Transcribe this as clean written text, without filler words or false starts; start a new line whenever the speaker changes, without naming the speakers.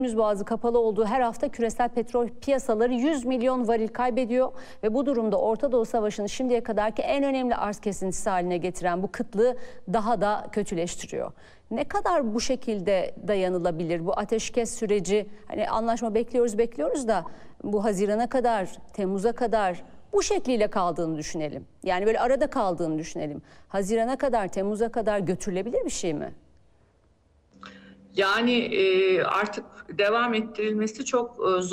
Boğazı kapalı olduğu her hafta küresel petrol piyasaları 100 milyon varil kaybediyor ve bu durumda Orta Doğu Savaşı'nı şimdiye kadarki en önemli arz kesintisi haline getiren bu kıtlığı daha da kötüleştiriyor. Ne kadar bu şekilde dayanılabilir? Bu ateşkes süreci, hani anlaşma bekliyoruz da bu Haziran'a kadar, Temmuz'a kadar bu şekliyle kaldığını düşünelim. Yani böyle arada kaldığını düşünelim. Haziran'a kadar, Temmuz'a kadar götürülebilir bir şey mi?
Yani artık devam ettirilmesi çok zor.